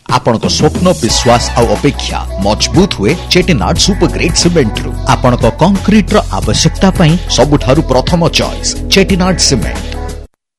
आपणक स्वप्न विश्वास आ अपेक्षा मजबूत हुए चेटिनाड सुपर ग्रेड सीमेंट रु आपणक कंक्रीट रो आवश्यकता पई सबुठारु प्रथम चॉइस चेटिनाड सीमेंट।